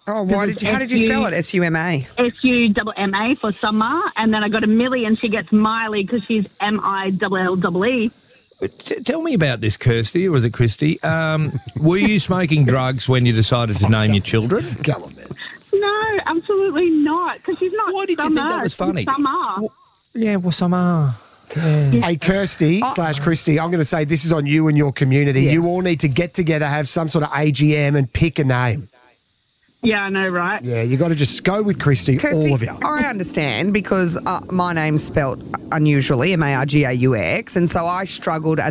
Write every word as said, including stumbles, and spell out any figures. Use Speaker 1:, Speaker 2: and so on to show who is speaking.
Speaker 1: Oh, why did you, how did you spell it? S U M A.
Speaker 2: S U M M A for summer. And then I got a Millie and she gets Miley because she's M I L L E E.
Speaker 3: T- tell me about this, Kirsty, or was it Christy? Um, were you smoking drugs when you decided to name your children?
Speaker 4: Come on, man.
Speaker 2: No, absolutely not. Because she's not
Speaker 3: Why did you
Speaker 2: summer.
Speaker 3: think that was funny?
Speaker 2: She's summer.
Speaker 3: Yeah, well, summer. Yeah.
Speaker 4: Hey, Kirsty slash Christy, I'm going to say this is on you and your community.
Speaker 1: Yeah.
Speaker 4: You all need to get together, have some sort of A G M and pick a name.
Speaker 2: Yeah, I know, right?
Speaker 4: Yeah, you got to just go with Christy,
Speaker 1: Kirsty,
Speaker 4: all of you.
Speaker 1: I understand because uh, my name's spelt unusually, M A R G A U X, and so I struggled